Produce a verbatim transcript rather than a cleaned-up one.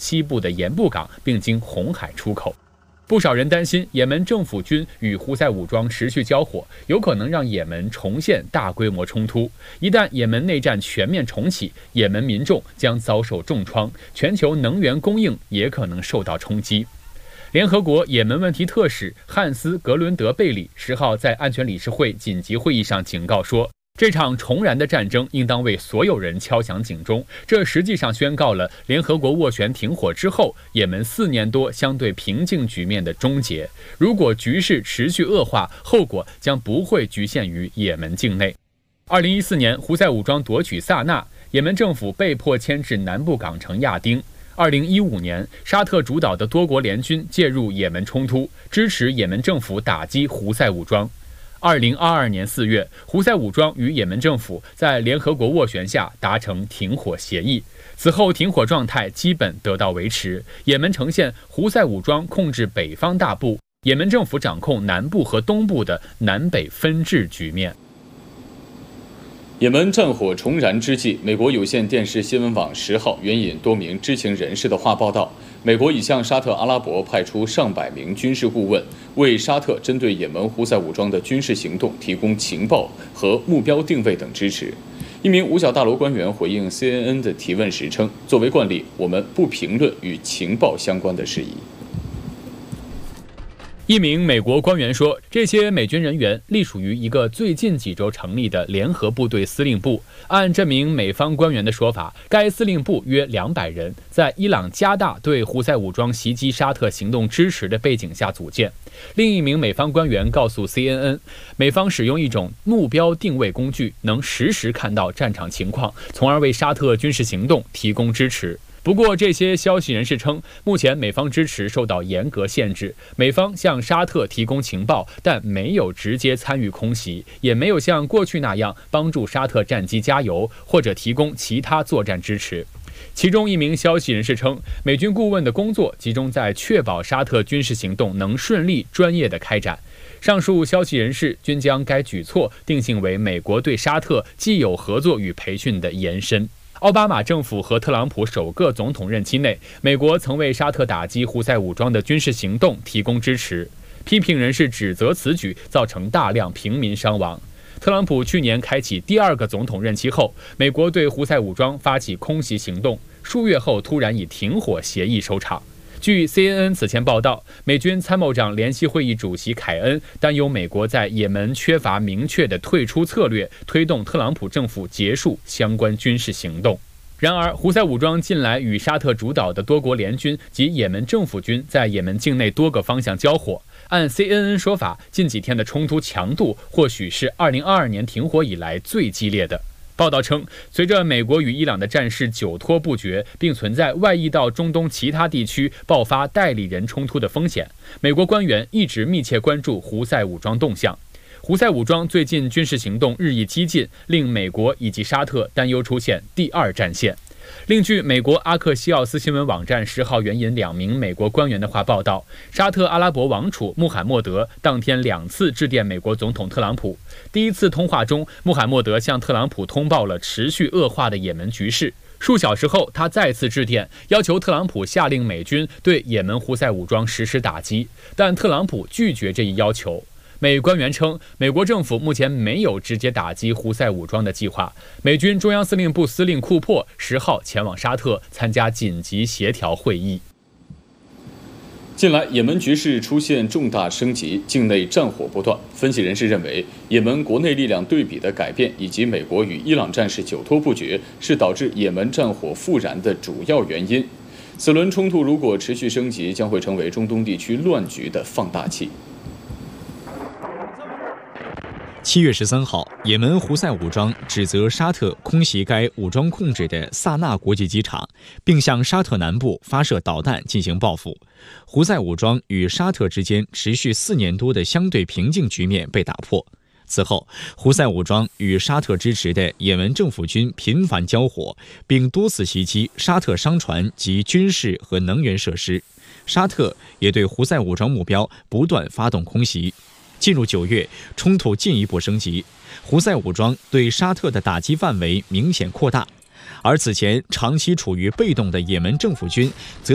西部的盐布港，并经红海出口。不少人担心，也门政府军与胡塞武装持续交火，有可能让也门重现大规模冲突。一旦也门内战全面重启，也门民众将遭受重创，全球能源供应也可能受到冲击。联合国也门问题特使汉斯·格伦德贝里十号在安全理事会紧急会议上警告说，这场重燃的战争应当为所有人敲响警钟。这实际上宣告了联合国斡旋停火之后，也门四年多相对平静局面的终结。如果局势持续恶化，后果将不会局限于也门境内。二零一四年，胡塞武装夺取萨那，也门政府被迫迁至南部港城亚丁。二零一五年，沙特主导的多国联军介入也门冲突，支持也门政府打击胡塞武装。二零二二年四月，胡塞武装与也门政府在联合国斡旋下达成停火协议。此后，停火状态基本得到维持。也门呈现胡塞武装控制北方大部，也门政府掌控南部和东部的南北分治局面。 也门战火重燃之际，美国有线电视新闻网十号援引多名知情人士的话报道，美国已向沙特阿拉伯派出上百名军事顾问，为沙特针对也门胡塞武装的军事行动提供情报和目标定位等支持。一名五角大楼官员回应 C N N 的提问时称，作为惯例，我们不评论与情报相关的事宜。 一名美国官员说，这些美军人员隶属于一个最近几周成立的联合部队司令部。按这名美方官员的说法，该司令部约两百人，在伊朗加大对胡塞武装袭击沙特行动支持的背景下组建。另一名美方官员告诉 C N N， 美方使用一种目标定位工具，能实时看到战场情况，从而为沙特军事行动提供支持。不过，这些消息人士称，目前美方支持受到严格限制。美方向沙特提供情报，但没有直接参与空袭，也没有像过去那样帮助沙特战机加油或者提供其他作战支持。其中一名消息人士称，美军顾问的工作集中在确保沙特军事行动能顺利、专业地开展。上述消息人士均将该举措定性为美国对沙特既有合作与培训的延伸。奥巴马政府和特朗普首个总统任期内，美国曾为沙特打击胡塞武装的军事行动提供支持。批评人士指责此举造成大量平民伤亡。特朗普去年开启第二个总统任期后，美国对胡塞武装发起空袭行动，数月后突然以停火协议收场。据 C N N 此前报道，美军参谋长联席会议主席凯恩担忧美国在也门缺乏明确的退出策略，推动特朗普政府结束相关军事行动。然而，胡塞武装近来与沙特主导的多国联军及也门政府军在也门境内多个方向交火。按 C N N 说法，近几天的冲突强度或许是二零二二年停火以来最激烈的。报道称，随着美国与伊朗的战事久拖不决，并存在外溢到中东其他地区爆发代理人冲突的风险，美国官员一直密切关注胡塞武装动向。胡塞武装最近军事行动日益激进，令美国以及沙特担忧出现第二战线。另据美国阿克西奥斯新闻网站十号援引两名美国官员的话报道，沙特阿拉伯王储穆罕默德当天两次致电美国总统特朗普。第一次通话中，穆罕默德向特朗普通报了持续恶化的也门局势。数小时后，他再次致电，要求特朗普下令美军对也门胡塞武装实施打击，但特朗普拒绝这一要求。美官员称，美国政府目前没有直接打击胡塞武装的计划。美军中央司令部司令库珀十号前往沙特参加紧急协调会议。 近来，也门局势出现重大升级，境内战火不断。分析人士认为，也门国内力量对比的改变，以及美国与伊朗战事久拖不决，是导致也门战火复燃的主要原因。此轮冲突如果持续升级，将会成为中东地区乱局的放大器。 七月十三号，也门胡塞武装指责沙特空袭该武装控制的萨那国际机场，并向沙特南部发射导弹进行报复。胡塞武装与沙特之间持续四年多的相对平静局面被打破。此后，胡塞武装与沙特支持的也门政府军频繁交火，并多次袭击沙特商船及军事和能源设施。沙特也对胡塞武装目标不断发动空袭。进入九月，冲突进一步升级，胡塞武装对沙特的打击范围明显扩大，而此前长期处于被动的也门政府军则